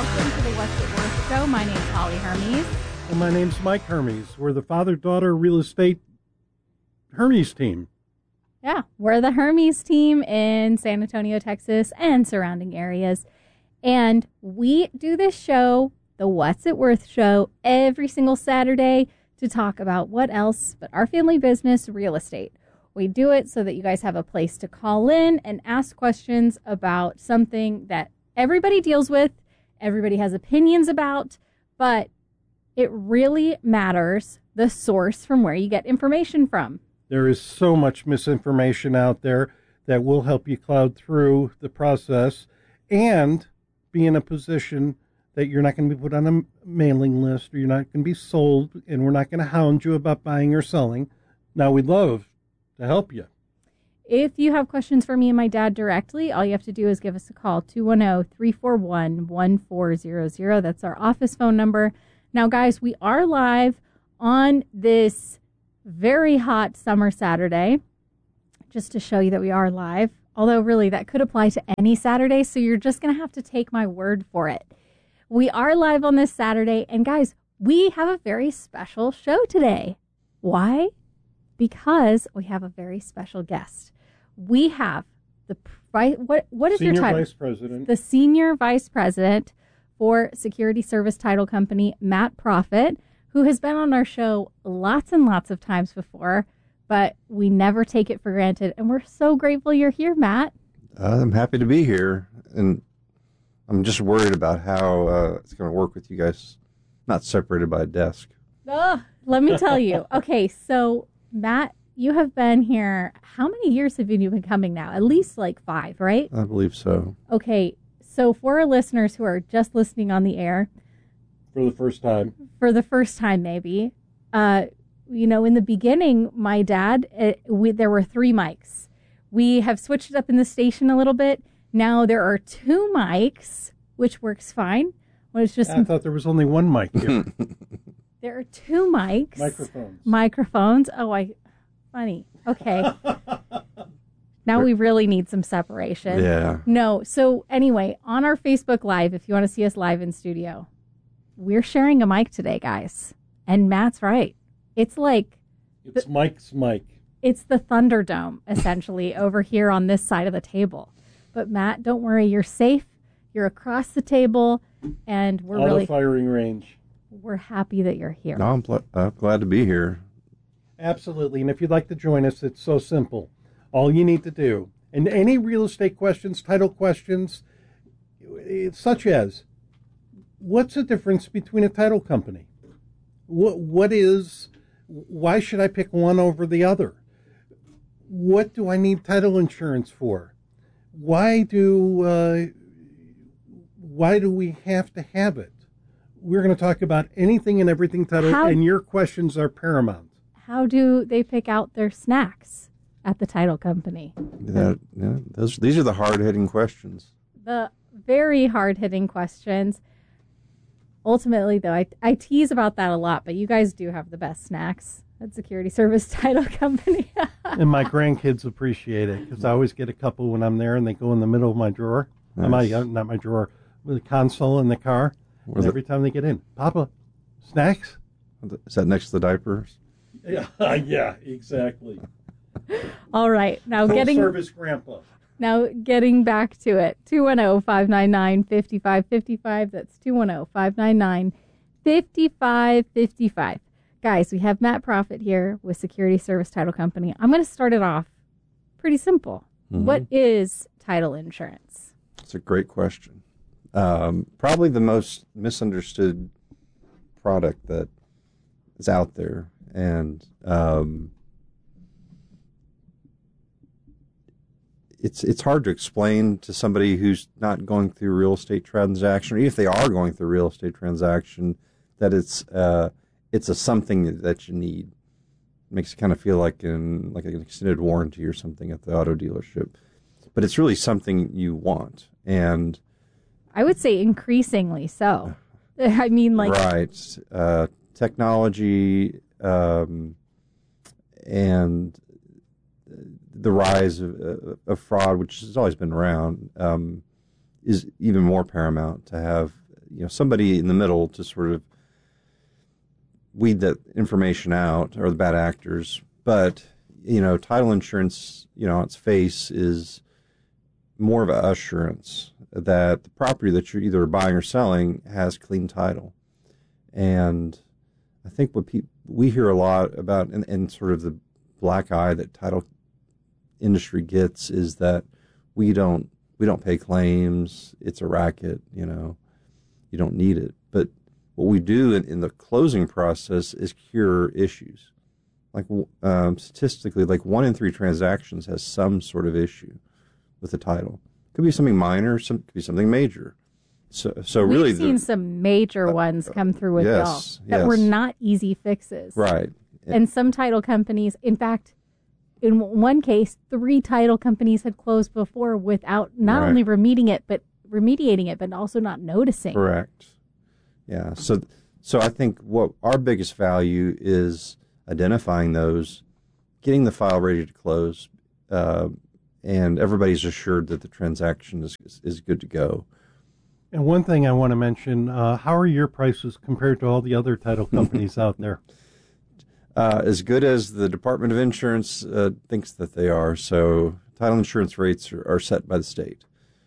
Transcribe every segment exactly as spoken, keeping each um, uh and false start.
welcome to the What's It Worth show. My name's Holly Hermes. And my name's Mike Hermes. We're the father-daughter real estate Hermes team. Yeah, we're the Hermes team in San Antonio, Texas, and surrounding areas. And we do this show, the What's It Worth show, every single Saturday to talk about what else but our family business, real estate. We do it so that you guys have a place to call in and ask questions about something that everybody deals with, everybody has opinions about, but it really matters the source from where you get information from. There is so much misinformation out there that will help you cloud through the process and be in a position that you're not going to be put on a mailing list, or you're not going to be sold, and we're not going to hound you about buying or selling. Now, we'd love to help you. If you have questions for me and my dad directly, all you have to do is give us a call, two one zero, three four one, one four zero zero. That's our office phone number. Now, guys, we are live on this very hot summer Saturday, just to show you that we are live. Although, really, that could apply to any Saturday, so you're just going to have to take my word for it. We are live on this Saturday, and guys, we have a very special show today. Why? Because we have a very special guest. We have the what what is Senior your title? Vice President. The Senior Vice President for Security Service Title Company, Matt Proffitt, who has been on our show lots and lots of times before, but we never take it for granted, and we're so grateful you're here, Matt. Uh, I'm happy to be here, and I'm just worried about how uh, it's going to work with you guys, not separated by a desk. Oh, let me tell you. Okay, so Matt, you have been here. How many years have you been coming now? At least like five, right? I believe so. Okay, so for our listeners who are just listening on the air, For the first time. for the first time maybe, uh, you know, in the beginning, my dad, it, we, there were three mics. We have switched it up in the station a little bit. Now there are two mics, which works fine. When it's just I thought there was only one mic here. there are two mics. Microphones. Microphones. Oh, I, funny. Okay. Now we really need some separation. Yeah. No. So anyway, on our Facebook Live, if you want to see us live in studio, we're sharing a mic today, guys. And Matt's right. It's like... It's the, Mike's mic. It's the Thunderdome, essentially, over here on this side of the table. But Matt, don't worry. You're safe. You're across the table. And we're Out really... of firing range. We're happy that you're here. No, I'm, pl- I'm glad to be here. Absolutely. And if you'd like to join us, it's so simple. All you need to do, and any real estate questions, title questions, such as, what's the difference between a title company? What What is, why should I pick one over the other? What do I need title insurance for? Why do, uh, why do we have to have it? We're going to talk about anything and everything title, How- and your questions are paramount. How do they pick out their snacks at the title company? That, yeah, those, these are the hard-hitting questions. The very hard-hitting questions. Ultimately, though, I, I tease about that a lot, but you guys do have the best snacks at Security Service Title Company. And my grandkids appreciate it because I always get a couple when I'm there, and they go in the middle of my drawer. Nice. My, uh, not my drawer, the console in the car. And the- every time they get in, Papa, snacks? Is that next to the diapers? Yeah, yeah, exactly. All right. Now Full getting service grandpa. now getting back to it. two one zero, five nine nine, five five five five. That's two one zero, five nine nine, five five five five. Guys, we have Matt Proffitt here with Security Service Title Company. I'm going to start it off pretty simple. Mm-hmm. What is title insurance? It's a great question. Um, probably the most misunderstood product that is out there. And um, it's it's hard to explain to somebody who's not going through a real estate transaction, or even if they are going through a real estate transaction, that it's uh, it's a something that you need. It makes it kind of feel like in like an extended warranty or something at the auto dealership, but it's really something you want. And I would say increasingly so. I mean, like right, uh, technology. Um, and the rise of, of fraud, which has always been around, um, is even more paramount to have you know, somebody in the middle to sort of weed that information out, or the bad actors. But, you know, title insurance, you know, on its face is more of an assurance that the property that you're either buying or selling has clean title. And I think what people, we hear a lot about, and, and sort of the black eye that title industry gets, is that we don't we don't pay claims. It's a racket, you know. You don't need it. But what we do in, in the closing process is cure issues. Like um, statistically, like one in three transactions has some sort of issue with the title. Could be something minor, some could be something major. So, so We've really, seen the, some major uh, ones come through with yes, y'all that yes. were not easy fixes. Right. And some title companies, in fact, in one case, three title companies had closed before without not right. only remediating it, but remediating it, but also not noticing. Correct. Yeah. So, so I think what our biggest value is identifying those, getting the file ready to close, uh, and everybody's assured that the transaction is is good to go. And one thing I want to mention, uh, how are your prices compared to all the other title companies out there? Uh, as good as the Department of Insurance uh, thinks that they are. So title insurance rates are, are set by the state.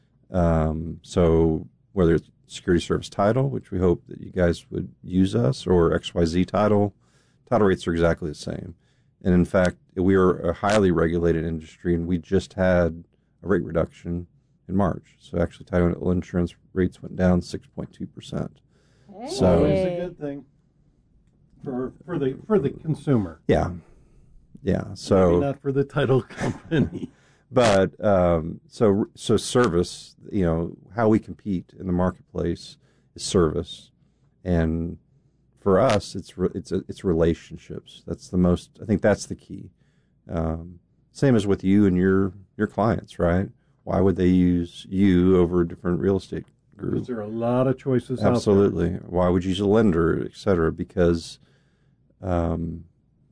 Um, so whether it's Security Service Title, which we hope that you guys would use us, or X Y Z Title, title rates are exactly the same. And in fact, we are a highly regulated industry, and we just had a rate reduction in March. So actually, title insurance rates went down six point two percent. Hey. So always a good thing for for the for the consumer. Yeah, yeah. So maybe not for the title company. But um, so so service, you know, how we compete in the marketplace is service, and for us, it's re- it's it's relationships. That's the most. I think that's the key. Um, same as with you and your your clients, right? Why would they use you over a different real estate group? Because there are a lot of choices Absolutely. out there. Why would you use a lender, et cetera? Because um,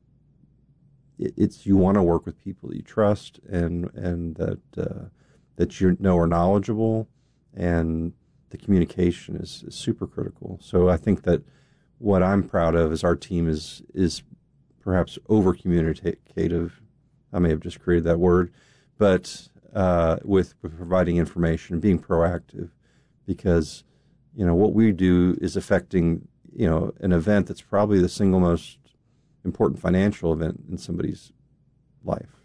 it, it's you want to work with people that you trust and and that uh, that you know are knowledgeable, and the communication is, is super critical. So I think that what I'm proud of is our team is is perhaps over communicative. I may have just created that word, but uh, with, with providing information and being proactive, because you know what we do is affecting you know an event that's probably the single most important financial event in somebody's life.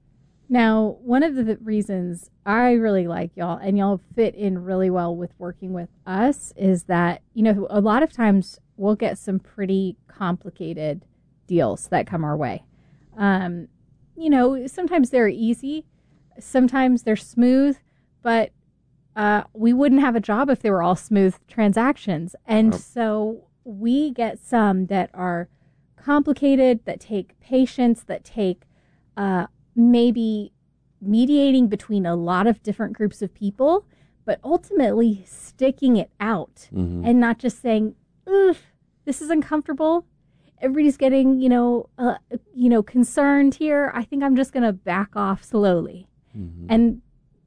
Now, one of the reasons I really like y'all, and y'all fit in really well with working with us, is that, you know, a lot of times we'll get some pretty complicated deals that come our way. Um, you know, sometimes they're easy, sometimes they're smooth, but uh, we wouldn't have a job if they were all smooth transactions. And Yep. so we get some that are complicated, that take patience, that take uh, maybe mediating between a lot of different groups of people, but ultimately sticking it out Mm-hmm. and not just saying, ugh, this is uncomfortable. Everybody's getting, you know, uh, you know, concerned here. I think I'm just going to back off slowly. Mm-hmm. And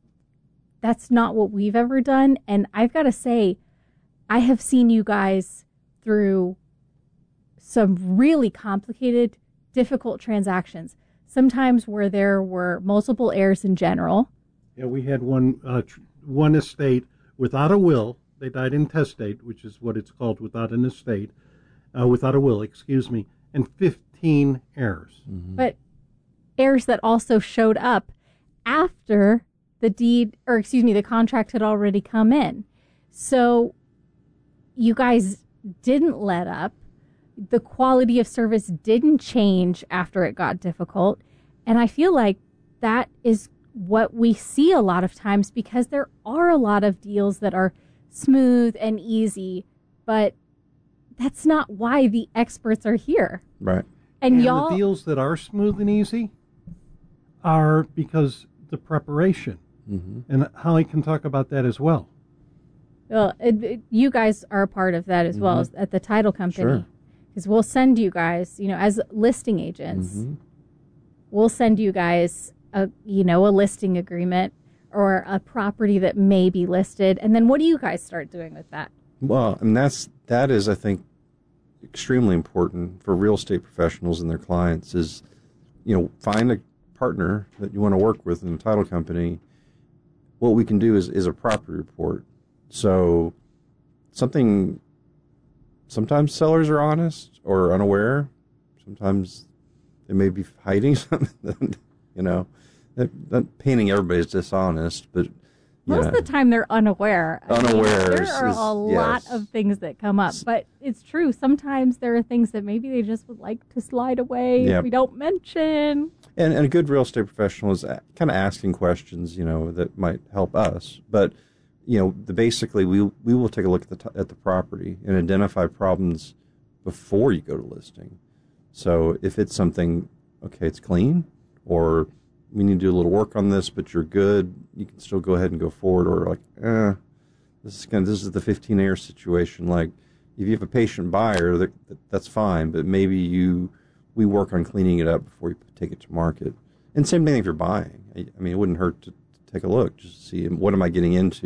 that's not what we've ever done. And I've got to say, I have seen you guys through some really complicated, difficult transactions. Sometimes where there were multiple heirs in general. Yeah, we had one uh, tr- one estate without a will. They died intestate, which is what it's called, without an estate, uh, without a will, excuse me, and fifteen heirs. Mm-hmm. But heirs that also showed up after the deed, or excuse me, the contract had already come in. So you guys didn't let up. The quality of service didn't change after it got difficult. And I feel like that is what we see a lot of times, because there are a lot of deals that are smooth and easy, but that's not why the experts are here. Right. And, And y'all, the deals that are smooth and easy are because the preparation. Mm-hmm. And Holly can talk about that as well. well, it, it- you guys are a part of that as well, Mhm. as at the title company. Sure. Because we'll send you guys, you know, as listing agents, Mm-hmm. we'll send you guys a, you know, a listing agreement or a property that may be listed. And then what do you guys start doing with that? Well, and that's that is, I think, extremely important for real estate professionals and their clients. Is, you know, find a partner that you want to work with in a title company. What we can do is is a property report. So something. Sometimes sellers are honest or unaware. Sometimes they may be hiding something. You know, not, not painting everybody's dishonest, but. Most Yeah. of the time, they're unaware. I mean, Unaware there is- are is- a lot yes. of things that come up, but it's true. Sometimes there are things that maybe they just would like to slide away. Yep. We don't mention. And, and a good real estate professional is kind of asking questions, you know, that might help us. But, you know, the, basically we we will take a look at the t- at the property and identify problems before you go to listing. So if it's something, okay, it's clean, or we need to do a little work on this, but you're good, you can still go ahead and go forward. Or like, eh, this is kind of, this is the fifteen A situation. Like, if you have a patient buyer, that, that's fine, but maybe you we work on cleaning it up before you take it to market. And same thing if you're buying. I, I mean, it wouldn't hurt to, to take a look, just to see what am I getting into.